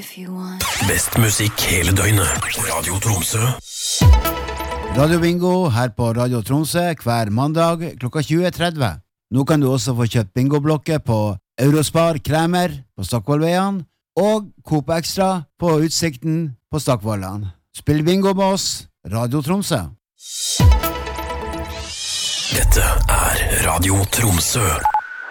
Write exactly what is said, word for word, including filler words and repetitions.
if you want. Best musikk hele døgnet. Radio Tromsø. Radio Bingo her på Radio Tromsø hver mandag klokka tjue tretti. Nå kan du også få kjøpt bingoblokker på Eurospar Kremer på Stockvollveien og Coop Extra på Utsikten på Stockvollan. Spill bingo med oss, Radio Tromsø. Dette er Radio Tromsø.